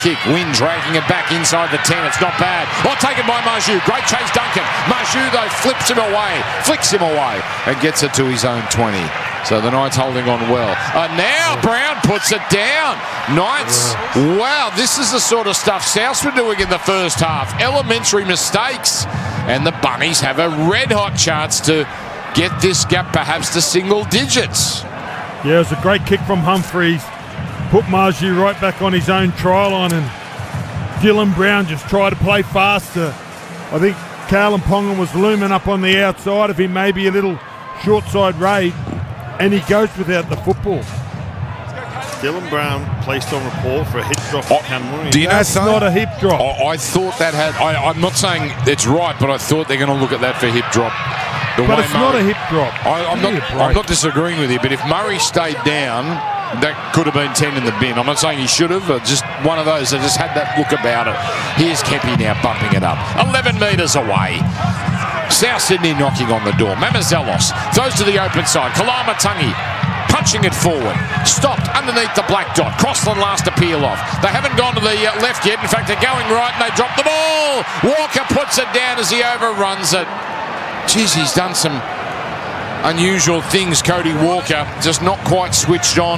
Kick, Wynn dragging it back inside the 10. It's not bad. Oh, taken by Marzhew. Great chase, Duncan. Marzhew, though, flicks him away, and gets it to his own 20. So the Knights holding on well. Now Brown puts it down. Knights, wow, this is the sort of stuff Souths were doing in the first half. Elementary mistakes. And the Bunnies have a red-hot chance to get this gap perhaps to single digits. Yeah, it was a great kick from Humphreys. Put Marzhew right back on his own try line, and Dylan Brown just tried to play faster. I think Kalyn Ponga was looming up on the outside of him, maybe a little short side raid, and he goes without the football. Dylan Brown placed on report for a hip drop for Cam Murray. Do you know That's not a hip drop. I thought that had... I'm not saying it's right, but I thought they're going to look at that for hip drop. But it's not a hip drop. I'm not disagreeing with you, but if Murray stayed down, that could have been 10 in the bin. I'm not saying he should have, but just one of those that just had that look about it. Here's Kepi now bumping it up. 11 metres away. South Sydney knocking on the door. Mamazelos throws to the open side. Kalamatangi punching it forward. Stopped underneath the black dot. Crossland last to peel off. They haven't gone to the left yet. In fact, they're going right and they drop the ball. Walker puts it down as he overruns it. Geez, he's done some unusual things, Cody Walker, just not quite switched on.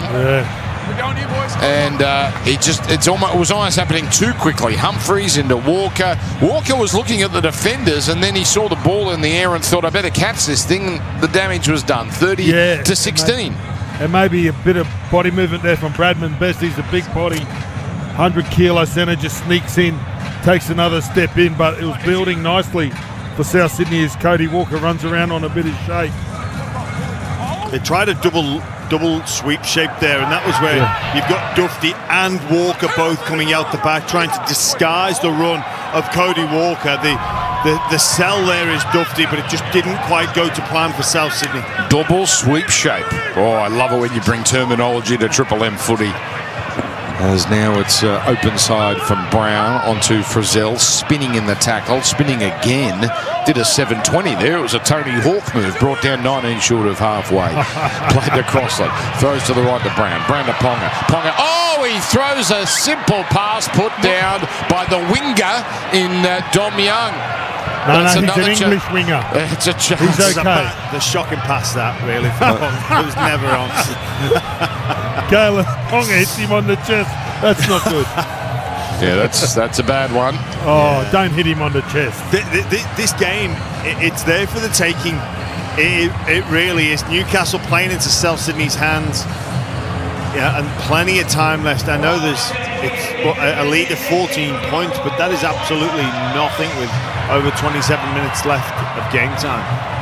And it was almost happening too quickly. Humphreys into Walker. Walker was looking at the defenders, and then he saw the ball in the air and thought, I better catch this thing. The damage was done, 30 to 16. And maybe a bit of body movement there from Bradman Best. He's a big body, 100-kilo centre, just sneaks in, takes another step in, but it was building nicely for South Sydney as Cody Walker runs around on a bit of shape. They tried a double sweep shape there, and that was where you've got Dufty and Walker both coming out the back, trying to disguise the run of Cody Walker. The sell there is Dufty, but it just didn't quite go to plan for South Sydney. Double sweep shape. Oh, I love it when you bring terminology to Triple M footy. As now it's open side from Brown onto Frizzell, spinning in the tackle, spinning again. Did a 720 there. It was a Tony Hawk move, brought down 19 short of halfway. Played to Crossland, throws to the right to Brown. Brown to Ponga. Ponga, oh, he throws a simple pass put down by the winger in Dom Young. No, he's an English winger. It's a chance. He's okay. The shocking pass that, really. It was never on. Kalyn Ponga hits him on the chest. That's not good. Yeah, that's a bad one. Oh, don't hit him on the chest. This game, it's there for the taking. It really is. Newcastle playing into South Sydney's hands. Yeah, and plenty of time left. I know it's a lead of 14 points, but that is absolutely nothing with over 27 minutes left of game time.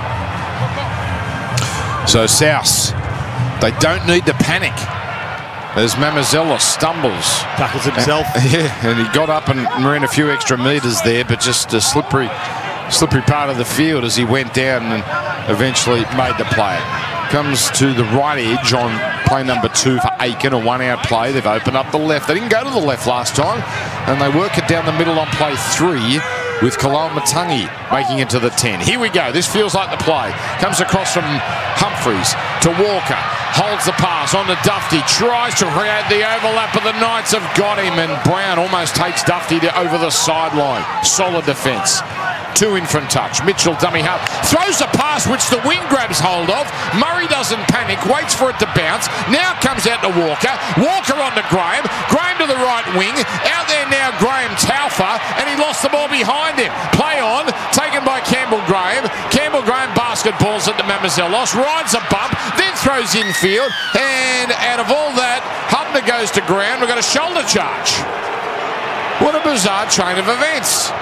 So South, they don't need to panic. As Mamazelos stumbles. Tackles himself. And he got up and ran a few extra metres there, but just a slippery part of the field as he went down and eventually made the play. Comes to the right edge on play number 2 for Aiken, a one-out play. They've opened up the left. They didn't go to the left last time, and they work it down the middle on play 3 with Kalamatangi making it to the 10. Here we go. This feels like the play. Comes across from Humphreys to Walker. Holds the pass on to Dufty. Tries to create the overlap, but the Knights have got him, and Brown almost takes Dufty over the sideline. Solid defence. 2 in from touch. Mitchell dummy half. Throws a pass which the wing grabs hold of. Murray doesn't panic. Waits for it to bounce. Now comes out to Walker. Walker on to Graham. Graham to the right wing. Out there now Graham Taufa, and he lost the ball behind him. Play on. Taken by Campbell Graham. Campbell Graham basketballs it to Mamazelos. Rides a bump. Then throws infield. And out of all that, Hubner goes to ground. We've got a shoulder charge. What a bizarre chain of events.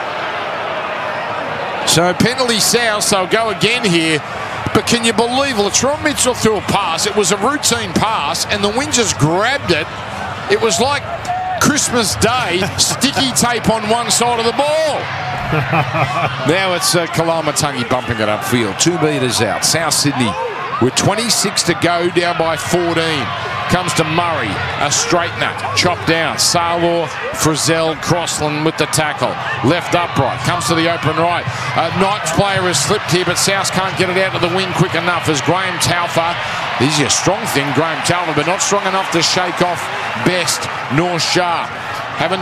So penalty South, they'll go again here. But can you believe Latrell Mitchell threw a pass? It was a routine pass, and the wing just grabbed it. It was like Christmas Day, sticky tape on one side of the ball. Now it's Kalamatangi bumping it upfield, 2 metres out. South Sydney with 26 to go, down by 14. Comes to Murray, a straightener, chopped down. Sarlaw, Frizzell, Crossland with the tackle. Left upright, comes to the open right. Knights player has slipped here, but South can't get it out of the wing quick enough as Graham Taufa. This is a strong thing, Graham Taufa, but not strong enough to shake off Best nor Sharp.